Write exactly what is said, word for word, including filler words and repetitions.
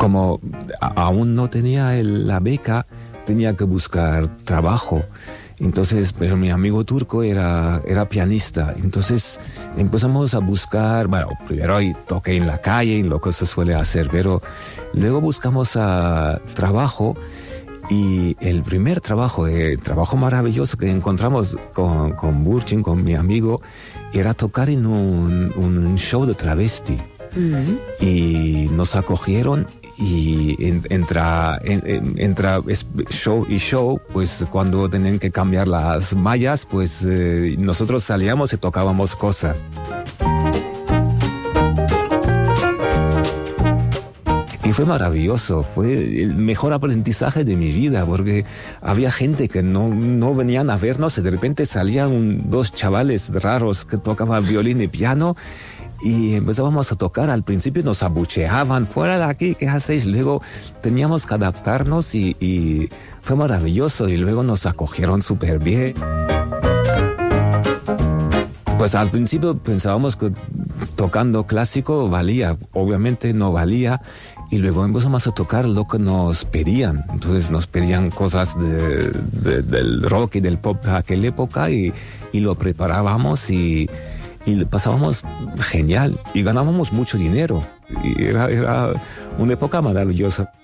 como a- aún no tenía el- la beca, tenía que buscar trabajo. Entonces, pero mi amigo turco era, era pianista. Entonces empezamos a buscar, bueno, primero ahí toqué en la calle, en lo que se suele hacer, pero luego buscamos a trabajo. Y el primer trabajo, el trabajo maravilloso que encontramos con, con Burchin, con mi amigo, era tocar en un, un show de travesti. Mm. Y nos acogieron y en- entra, en- en- entra es- show y show, pues cuando tenían que cambiar las mallas, pues eh, nosotros salíamos y tocábamos cosas. Y fue maravilloso, fue el mejor aprendizaje de mi vida, porque había gente que no, no venían a vernos y de repente salían dos chavales raros que tocaban violín y piano y empezábamos a tocar. Al principio nos abucheaban, fuera de aquí, ¿qué hacéis? Luego teníamos que adaptarnos y, y fue maravilloso y luego nos acogieron súper bien. Pues al principio pensábamos que tocando clásico valía, obviamente no valía, y luego empezamos a tocar lo que nos pedían. Entonces nos pedían cosas de, de- del rock y del pop de aquella época y, y lo preparábamos y, y lo pasábamos genial y ganábamos mucho dinero. Y era, era una época maravillosa.